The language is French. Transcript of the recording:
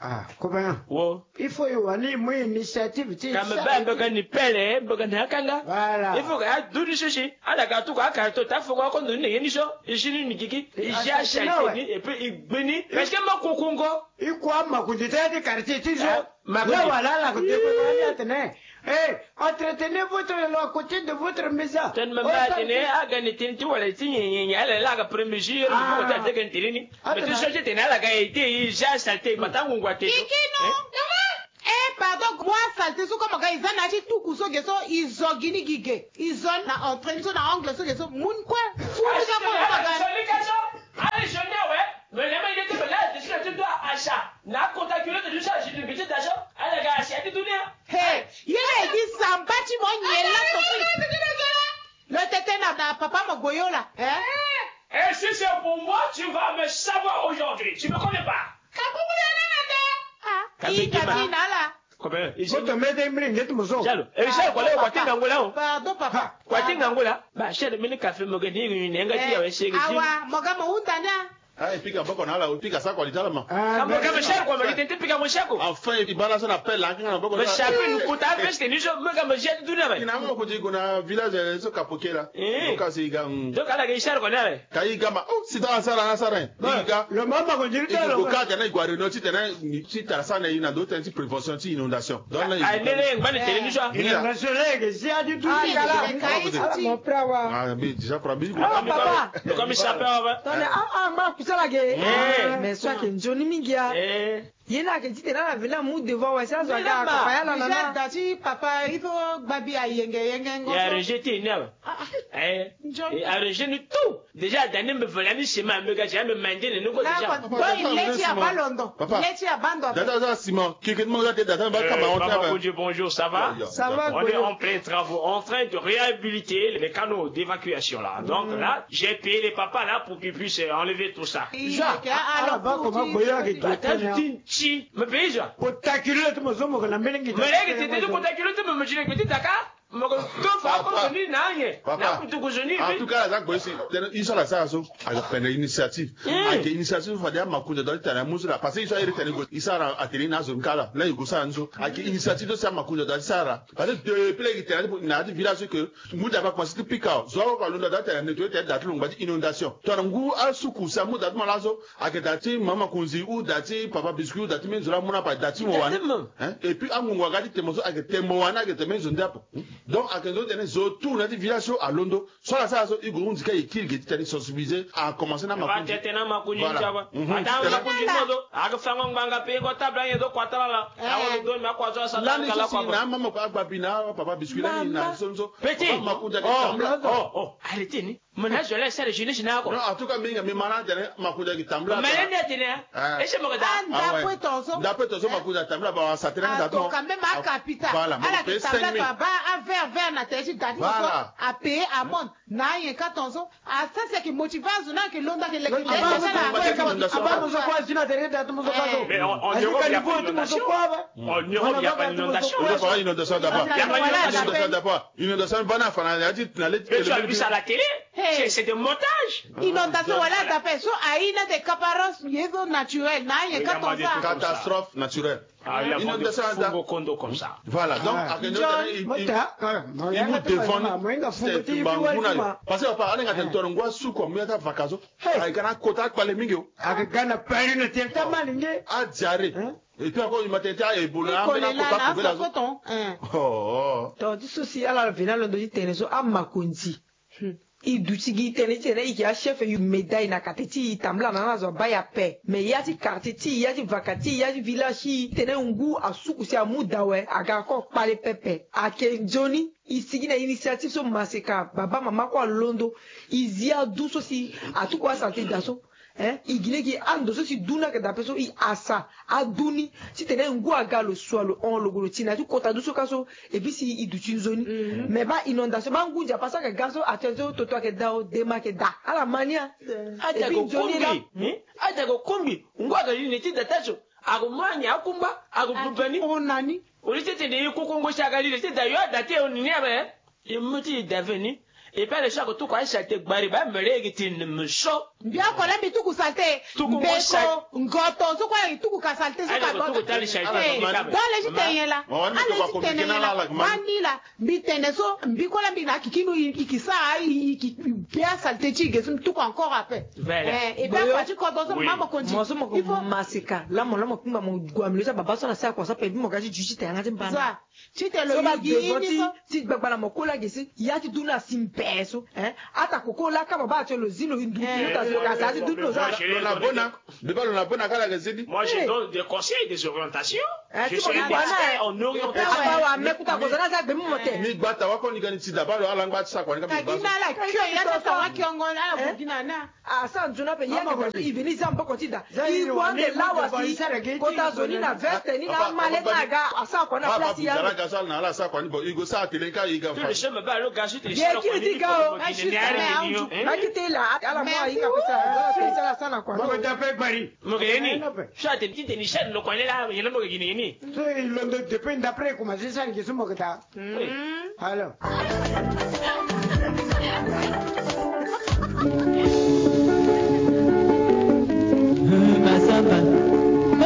Ah, copain. Wo. Il faut y avoir une initiative. Quand me bats ni pele, bogana kanga. Voilà. Il faut que tout du chichi. Ala ka tout ka karto ta faut qu'on ne yeni so. Ishini ni kiki. Ija chaiteni et puis il béni. Parce que ma kokongo. Il quoi ma kudita de quartier tiso. Ma voilà la côté eh, entretenez votre à côté de votre maison. Ten me bats ni a gagné tinti wala tinyi ala la ka premier jour ko ta de gantilini. Mais tu sais que ala ka été ija salté matangu ngwate. Pardon, moi, salté, so comme ils ont acheté tout couso, ils ont gini gige. Ils ont na entraîné, ils ont na angle, so, ils ont moun quoi. Fou, ils ont pas allez, je n'ai, ouais. Mais les mecs étaient là, tu dois achat. N'a contacté de ça, j'ai du budget d'achat. Allez, gars, c'est tout bien. Hey, il a dit ça, bâtiment, il est là, le tété n'a papa Mogoyo là. Et si c'est pour moi, tu vas me savoir aujourd'hui. Tu me connais pas. Pardon, papa. Ah, et puis quand on a la pique à ça quoi littéralement. Ah, mais comme cher quoi, mais t'es pique à mon cher quoi. Enfin, il balance un appel là quand on a beaucoup. Mais cher une puta parce que nous sommes comme cher tout là. Il n'a pas côté qu'on a village ce capoqué là. Donc c'est gam. Donc à la cher quoi là. Kai gama, oh, c'est dans ça là ça rien. Le maman qu'on dit là. Le cas tena igual no tena si t'as ça une d'autres types prévention si inondation. Donc là. Ah, mais ban télévision. Inondation là, c'est à du tout. Mon frère wa. Ah, mais déjà problème. Papa. Comme ça peut avoir. Mais soit que Johnny Migia. Yena que tu na vena mu devant wa ça ga papa la nana. Dati papa il faut babi a yenge. Il a rejeté non. Il a rejeté tout. Déjà dernier me volait ni chez ma me gars j'ai me mandé ne ko déjà. Il est à Balondo. Il est à Bando. Dada Simon, quelqu'un me regarde dada ba kama on bonjour, ça va? Ça va. On est en plein travaux, en train de réhabiliter les canaux d'évacuation là. Donc là, j'ai payé les papas là pour qu'ils puissent enlever tout ça. Si, me paye ça. Pour t'acculer, tu me sommes la mélange. Mais là, tu t'es dit pour t'acculer, tu me dis que tu t'as en tout cas, la ils sont là, ça, avec une initiative. Avec une initiative, il faut dire, ma couille dans le terrain, parce qu'ils sont irrités, ils sont à télé, dans un cas là, là, ils goûtent avec une initiative de ça, ma couille dans le Sahara. Parce que depuis les terrains, il y a des villages que, nous d'abord, quand c'était piquant, soit quand nous avons nettoyé, d'être long, inondation. Tu as un goût à soukou, ça m'a d'abord là, avec dati, maman Kunzi, ou dati, papa biscuit, ou dati, mais je l'ai pas dati, et puis, à mon regard, tu m'as avec tes moana, avec tes mains, donc, à quel moment zo tout na di village à Londo soit la ça il go ndika ikiri geti tani sensibiliser à commencer na makunji tena makunji chaba ata makunji modo aga fanga nganga pe ko tabla yedo kwatala la awo do ma kwa zo sa la kala na mama ko agbabina papa biscuit na sonzo petit makunji arrêtez ni mona je laisse les jeunes na ko non en tout cas minga mi mana tene makunji ki tambla mais ne tene et je me regarde d'après ton makunji tambla ba sa tene da donc quand même à capital voilà mais tambla ba un verre na tesi dati a payer amende na ye 14 ans à ça c'est qui motive zona que londa que les mais en Europe il y a pas d'inondation en Europe il y a pas d'inondation inondation d'abord inondation bana fana ya dit na tu as vu ça à la télé c'est des montages inondation voilà d'après so aina de caparos yezo naturel na ye 14 ans catastrophe naturelle. Il a des condos comme ça. Voilà, donc, il nous défend cette banguna. Parce que, par exemple, quand on voit sous comme il y a des vacances, il y a un quota de palémingio. Avec un appel, ne tient pas mal, à Diarrhée. Et puis encore, il m'a dit, il y a Ebola, il y a un quota de la oh. Donc, ceci, à la finale, on dit, Ténéso, à Makunzi. I dutigi tene iki a chef yu médaille na kateti tambla na zo baya pe me yati karteti yati vakati yati village tene ungu asuku si amudawe aga ko pale pepe ake Johnny isigi na initiative so maseka baba mama ko Londo izia duso si atukwa santé daso igile ki ando so si duna ke da peso I asa aduni si tene ungu aga lo swalo on logolo tina tu kota duso kaso et puis si I duti zoni mais ba inondation ba ngunja pasa ke gaso atenzo toto ke dao dema ke da ala mania aja go kombi aja go kombi ungu aga unity da tacho agumanya akumba agubani onani olite de kokongo shagali le da yo date onini abe imuti daveni et puis les gens tout quoi chaque bari ba merege tin msho bien kola bi tuku salte beko ngoto so kwa tuku kasa saleté so ka to tali charité dole jiteyela ale jiteyela bandi la bitene so mbikola mbina kikinu ikisa ikipia saleté chige tout encore après et bien quand tu commences maman continue il faut masika la mo kumba mo gwamlisa baba so na sa kwa sa pe mo gaji juji te ngati mpana chitelo yigi ti gbagba mo kola gesi ya ti duna simpeso ata kokola ka baba cho lo zino ndu ta so ka sa ti duna za la bonne kala gesi. Moi je donne des conseils, des orientations. Je suis en orientation wa mekuta ko za za be mo te ni gbata wa ko ni gani ti da ba lo ala ngba ti sa kwa ni ka be ba ina la kyo ya ta wa kiongo na bugina na asa njuna pe ya ke ibini zambo ko ti da i wande lawa ti ko ta zoni na veste ni na male na ga asa ko na place ya ga sa na ala sa kwa ni bo igo sa tele ka yi ga fa je me ba lo ga su tele ya ki ti ga o na ki te la ala mo yi ka pesa la sana kwa mo ta pe bari mo ke ni sha te ti ni sha lo kwa le la yele mo ke ni so lo depende après comment c'est ça que c'est mo que ta alors